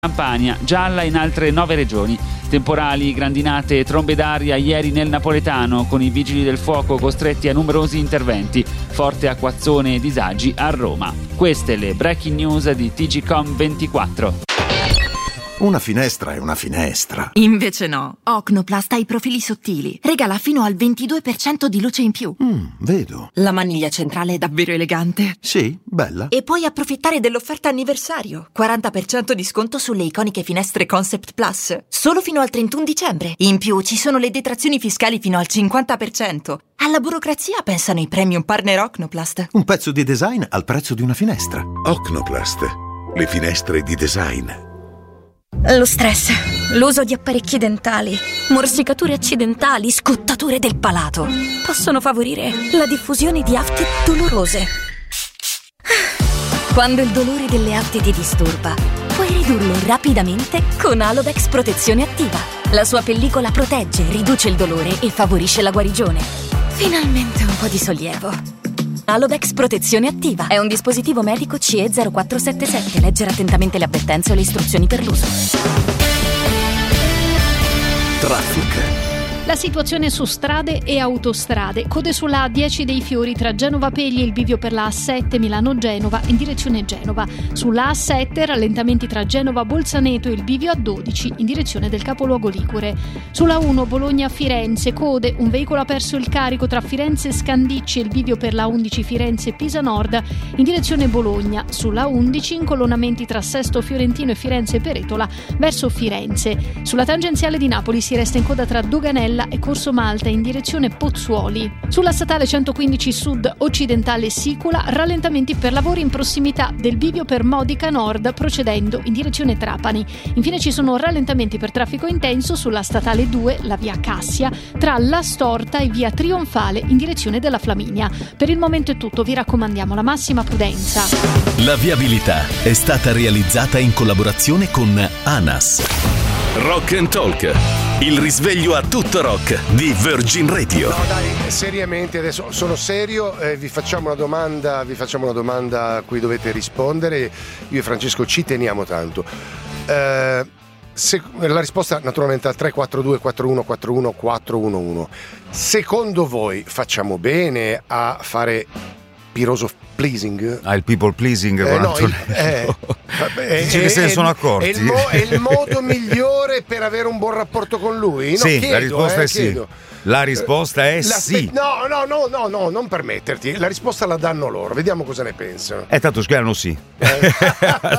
Campania, gialla in altre 9 regioni. Temporali, grandinate e trombe d'aria ieri nel napoletano, con i vigili del fuoco costretti a numerosi interventi. Forte acquazzone e disagi a Roma. Queste le breaking news di TGcom 24. Una finestra è una finestra. Invece no. Ocnoplast ha i profili sottili. Regala fino al 22% di luce in più. Vedo. La maniglia centrale è davvero elegante. Sì, bella. E puoi approfittare dell'offerta anniversario. 40% di sconto sulle iconiche finestre Concept Plus. Solo fino al 31 dicembre. In più ci sono le detrazioni fiscali fino al 50%. Alla burocrazia pensano i premium partner Ocnoplast. Un pezzo di design al prezzo di una finestra. Ocnoplast. Le finestre di design. Lo stress, l'uso di apparecchi dentali, morsicature accidentali, scottature del palato possono favorire la diffusione di afte dolorose. Quando il dolore delle afte ti disturba, puoi ridurlo rapidamente con Alovex Protezione Attiva. La sua pellicola protegge, riduce il dolore e favorisce la guarigione. Finalmente un po' di sollievo. Alovex Protezione Attiva è un dispositivo medico CE 0477. Leggere attentamente le avvertenze o le istruzioni per l'uso. Traffic. La situazione su strade e autostrade. Code sulla A10 dei Fiori tra Genova Pegli e il bivio per la A7 Milano-Genova in direzione Genova. Sulla A7 rallentamenti tra Genova Bolzaneto e il bivio A12 in direzione del capoluogo ligure. Sulla 1 Bologna-Firenze code, un veicolo ha perso il carico tra Firenze e Scandicci e il bivio per la 11 Firenze-Pisa Nord in direzione Bologna. Sulla 11 incolonnamenti tra Sesto Fiorentino e Firenze Peretola verso Firenze. Sulla tangenziale di Napoli si resta in coda tra Doganella e Corso Malta in direzione Pozzuoli. Sulla statale 115 Sud occidentale Sicula rallentamenti per lavori in prossimità del bivio per Modica Nord procedendo in direzione Trapani. Infine ci sono rallentamenti per traffico intenso sulla statale 2, la via Cassia, tra La Storta e via Trionfale in direzione della Flaminia. Per il momento è tutto, vi raccomandiamo la massima prudenza. La viabilità è stata realizzata in collaborazione con ANAS. Rock and Talk, il risveglio a tutto rock di Virgin Radio. No dai, seriamente, adesso sono serio, vi facciamo una domanda a cui dovete rispondere. Io e Francesco ci teniamo tanto. La risposta naturalmente al 342 4141 411. Secondo voi facciamo bene a fare piroso pleasing? Il people pleasing con Antonello. Dici che se ne sono accorti? È il modo migliore per avere un buon rapporto con lui? No, sì, chiedo, la risposta è chiedo. sì. La risposta è sì. No, non permetterti. La risposta la danno loro. Vediamo cosa ne pensano. Tanto schiano sì.